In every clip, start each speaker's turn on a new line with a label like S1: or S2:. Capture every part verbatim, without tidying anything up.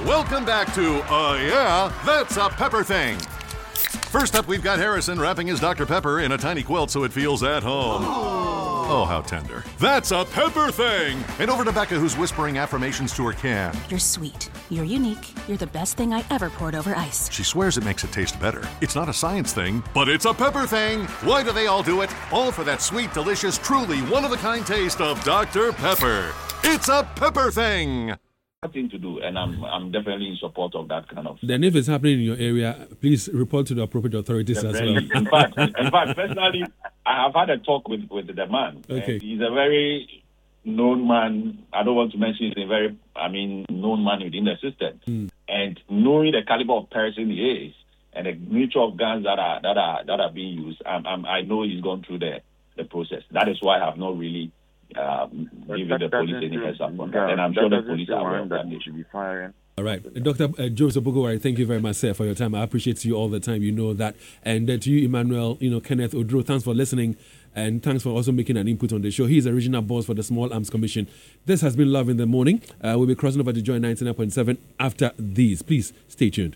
S1: Welcome back to, uh, yeah, That's a Pepper Thing. First up, we've got Harrison wrapping his Doctor Pepper in a tiny quilt so it feels at home. Oh, how tender. That's a Pepper Thing! And over to Becca, who's whispering affirmations to her can.
S2: You're sweet. You're unique. You're the best thing I ever poured over ice.
S1: She swears it makes it taste better. It's not a science thing, but it's a Pepper Thing! Why do they all do it? All for that sweet, delicious, truly one-of-a-kind taste of Doctor Pepper. It's a Pepper Thing!
S3: Thing to do, and I'm I'm definitely in support of that kind of.
S4: Then, if it's happening in your area, please report to the appropriate authorities
S3: definitely.
S4: as well.
S3: In fact, in fact, personally, I have had a talk with, with the man.
S4: Okay,
S3: he's a very known man. I don't want to mention he's a very, I mean, known man within the system. Mm. And knowing the caliber of person he is and the nature of guns that are that are that are being used, I'm, I'm, I know he's gone through the the process. That is why I have not really. Um, giving the police any heads up on that, and I'm sure the police are aware that they should be firing.
S4: All right, Doctor Uh, Joseph Bogowari, thank you very much, sir, for your time. I appreciate you all the time. You know that, and uh, to you, Emmanuel, you know Kenneth Odro, thanks for listening, and thanks for also making an input on the show. He's a regional boss for the Small Arms Commission. This has been Love in the Morning. Uh, we'll be crossing over to Joy ninety-nine point seven after these. Please stay tuned.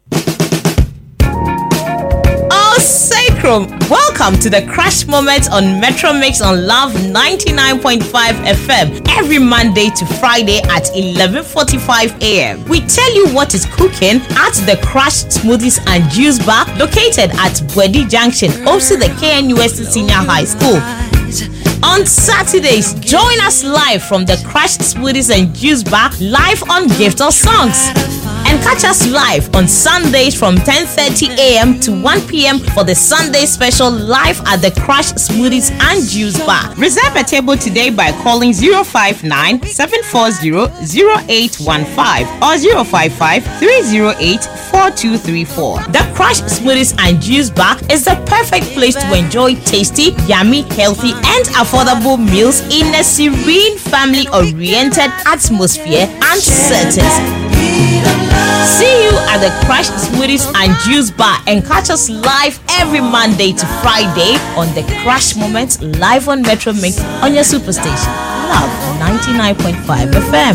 S5: Sacrum, welcome to the Crash Moment on Metro Mix on Love ninety-nine point five F M every Monday to Friday at eleven forty-five a.m. We tell you what is cooking at the Crash Smoothies and Juice Bar located at Bwedi Junction, opposite the K N U S Senior High School. On Saturdays, join us live from the Crash Smoothies and Juice Bar live on Gift of Songs. And catch us live on Sundays from ten thirty a.m. to one p.m. for the Sunday special live at the Crash Smoothies and Juice Bar. Reserve a table today by calling zero five nine, seven four zero, zero eight one five or zero five five, three zero eight, four two three four. The Crash Smoothies and Juice Bar is the perfect place to enjoy tasty, yummy, healthy and affordable meals in a serene, family-oriented atmosphere and settings. See you at the Crash Smoothies and Juice Bar and catch us live every Monday to Friday on the Crash Moment live on Metro Mix on your superstation. Love ninety-nine point five F M.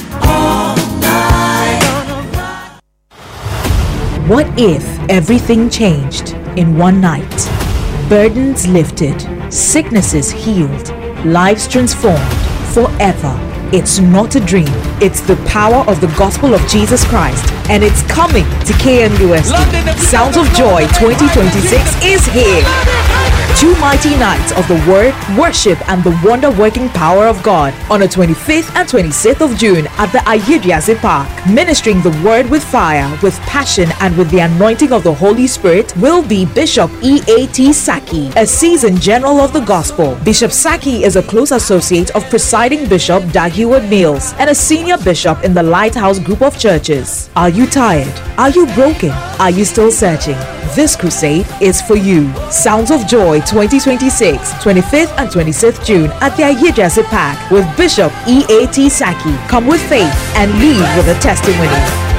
S6: What if everything changed in one night? Burdens lifted, sicknesses healed, lives transformed forever. It's not a dream. It's the power of the gospel of Jesus Christ, and it's coming to K N U S T. Sounds of Joy twenty twenty-six is here. Two mighty nights of the word, worship, and the wonder-working power of God on the twenty-fifth and twenty-sixth of June at the Ayidriase Park. Ministering the word with fire, with passion, and with the anointing of the Holy Spirit will be Bishop E A T Saki, a seasoned general of the gospel. Bishop Saki is a close associate of presiding Bishop Dag Heward-Mills and a senior bishop in the Lighthouse Group of Churches. Are you tired? Are you broken? Are you still searching? This crusade is for you. Sounds of Joy twenty twenty-six, twenty-fifth and twenty-sixth June at the Ayidriase Park with Bishop E A T Saki. Come with faith and leave with a testimony.